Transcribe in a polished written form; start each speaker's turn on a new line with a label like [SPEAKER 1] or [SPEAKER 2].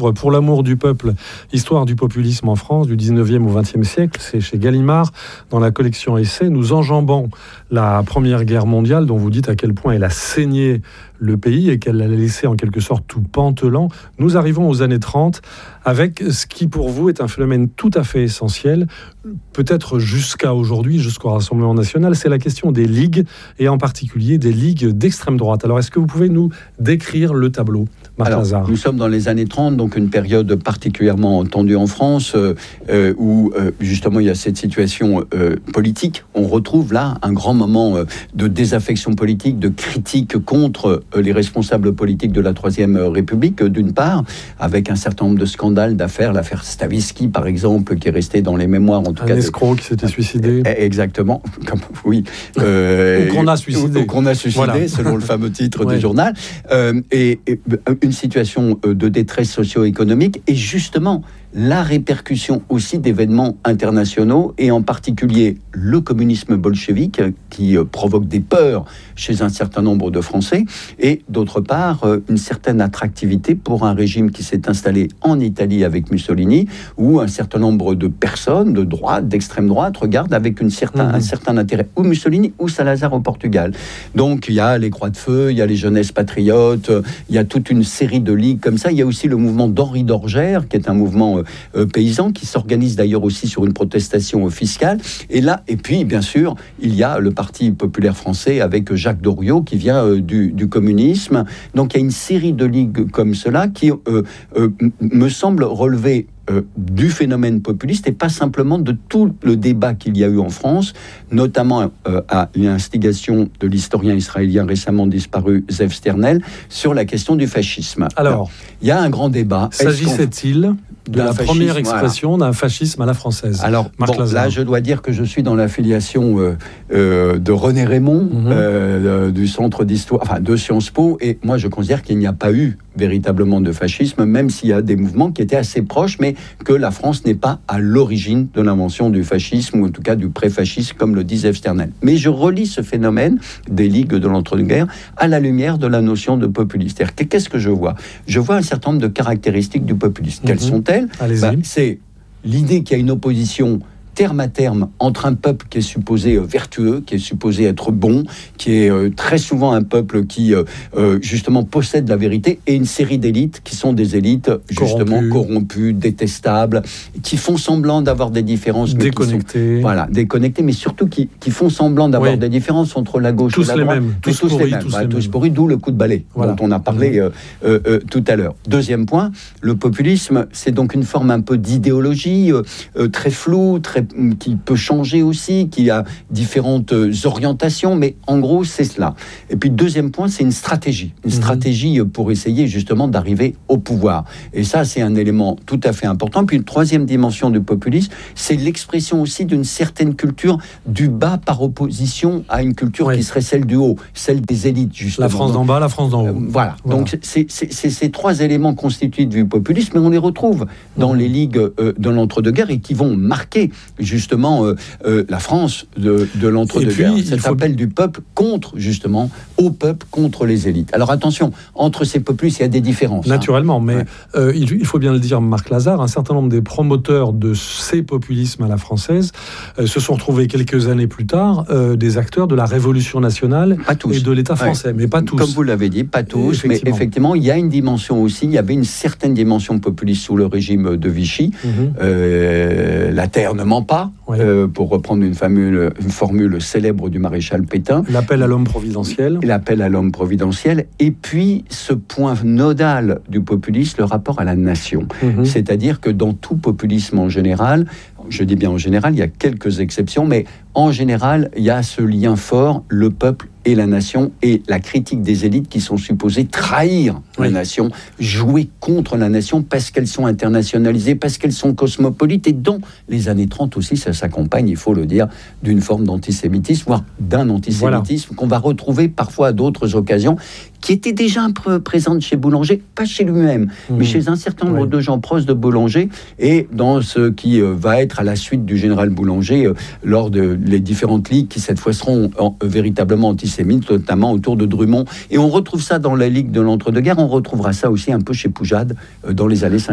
[SPEAKER 1] livre Pour l'amour du peuple, histoire du populisme en France du 19e au 20e siècle. C'est chez Gallimard, dans la collection Essais. Nous enjambons la Première Guerre mondiale, dont vous dites à quel point elle a saigné le pays et qu'elle l'a laissé en quelque sorte tout pantelant. Nous arrivons aux années 30 avec ce qui pour vous est un phénomène tout à fait essentiel, peut-être jusqu'à aujourd'hui, jusqu'au Rassemblement national, c'est la question des ligues et en particulier des ligues d'extrême droite. Alors est-ce que vous pouvez nous décrire le tableau, Marc Lazare ?
[SPEAKER 2] Nous sommes dans les années 30, donc une période particulièrement tendue en France où justement il y a cette situation politique. On retrouve là un grand moment de désaffection politique, de critique contre les responsables politiques de la Troisième République, d'une part, avec un certain nombre de scandales, d'affaires, l'affaire Stavisky par exemple, qui est restée dans les mémoires en tout cas.
[SPEAKER 1] Un escroc qui s'était suicidé.
[SPEAKER 2] Exactement, oui.
[SPEAKER 1] Ou qu'on a suicidé.
[SPEAKER 2] Ou qu'on a suicidé, voilà. Selon le fameux titre du journal. Et une situation de détresse socio-économique et justement la répercussion aussi d'événements internationaux et en particulier le communisme bolchevique qui provoque des peurs chez un certain nombre de Français et d'autre part une certaine attractivité pour un régime qui s'est installé en Italie avec Mussolini où un certain nombre de personnes de droite, d'extrême droite regardent avec un certain intérêt ou Mussolini ou Salazar au Portugal. Donc il y a les Croix de Feu, il y a les Jeunesses Patriotes, il y a toute une série de ligues comme ça. Il y a aussi le mouvement d'Henri d'Orgère qui est un mouvement paysan qui s'organise d'ailleurs aussi sur une protestation fiscale. Et puis, bien sûr, il y a le Parti populaire français avec Jacques Doriot qui vient du communisme. Donc, il y a une série de ligues comme cela qui me semble relever du phénomène populiste et pas simplement de tout le débat qu'il y a eu en France, notamment à l'instigation de l'historien israélien récemment disparu Zev Sternel sur la question du fascisme.
[SPEAKER 1] Alors,
[SPEAKER 2] il y a un grand débat.
[SPEAKER 1] S'agissait-il de la première expression d'un fascisme à la française?
[SPEAKER 2] Alors, là, je dois dire que je suis dans l'affiliation de René Raymond, du centre d'histoire, enfin de Sciences Po, et moi je considère qu'il n'y a pas eu véritablement de fascisme, même s'il y a des mouvements qui étaient assez proches, mais que la France n'est pas à l'origine de l'invention du fascisme, ou en tout cas du pré-fascisme, comme le dit Zev Sternel. Mais je relie ce phénomène des ligues de l'entre-deux-guerres à la lumière de la notion de populisme. C'est-à-dire, qu'est-ce que je vois ? Je vois un certain nombre de caractéristiques du populisme. Quelles sont-elles ? C'est l'idée qu'il y a une opposition terme à terme entre un peuple qui est supposé vertueux, qui est supposé être bon, qui est très souvent un peuple qui justement possède la vérité, et une série d'élites qui sont des élites justement corrompues, détestables, qui font semblant d'avoir des différences,
[SPEAKER 1] déconnectées,
[SPEAKER 2] déconnectées, mais surtout qui font semblant d'avoir des différences entre la gauche et la droite. Tous les pourris, d'où le coup de balai dont on a parlé tout à l'heure. Deuxième point, le populisme, c'est donc une forme un peu d'idéologie très floue, qui peut changer aussi, qui a différentes orientations, mais en gros, c'est cela. Et puis, deuxième point, c'est une stratégie. Une stratégie pour essayer justement d'arriver au pouvoir. Et ça, c'est un élément tout à fait important. Puis, une troisième dimension du populisme, c'est l'expression aussi d'une certaine culture du bas par opposition à une culture qui serait celle du haut, celle des élites, justement.
[SPEAKER 1] La France d'en bas, la France d'en haut.
[SPEAKER 2] Voilà. Donc, c'est ces trois éléments constitutifs du populisme, mais on les retrouve dans les ligues de l'entre-deux-guerres et qui vont marquer justement la France de l'entre-deux-guerres. Cet appel du peuple justement au peuple contre les élites. Alors attention, entre ces populistes, il y a des différences.
[SPEAKER 1] Naturellement, mais il faut bien le dire, Marc Lazare, un certain nombre des promoteurs de ces populismes à la française se sont retrouvés quelques années plus tard des acteurs de la Révolution nationale et de l'État français, mais pas tous.
[SPEAKER 2] Comme vous l'avez dit, pas tous, mais effectivement, il y a une dimension aussi, il y avait une certaine dimension populiste sous le régime de Vichy. La terre ne ment pas, pour reprendre une formule célèbre du maréchal Pétain.
[SPEAKER 1] L'appel à l'homme providentiel.
[SPEAKER 2] Et puis, ce point nodal du populisme, le rapport à la nation. C'est-à-dire que dans tout populisme en général, je dis bien en général, il y a quelques exceptions, mais en général, il y a ce lien fort, le peuple et la nation, et la critique des élites qui sont supposées trahir la nation, jouer contre la nation parce qu'elles sont internationalisées, parce qu'elles sont cosmopolites. Et dans les années 30 aussi, ça s'accompagne, il faut le dire, d'une forme d'antisémitisme, voire d'un antisémitisme qu'on va retrouver parfois à d'autres occasions, qui était déjà un peu présente chez Boulanger, pas chez lui-même, mais chez un certain nombre de gens proches de Boulanger, et dans ce qui va être à la suite du général Boulanger, lors de les différentes ligues qui cette fois seront véritablement antisémites, notamment autour de Drummond. Et on retrouve ça dans la Ligue de l'entre-deux-guerres, on retrouvera ça aussi un peu chez Poujade dans les années 50.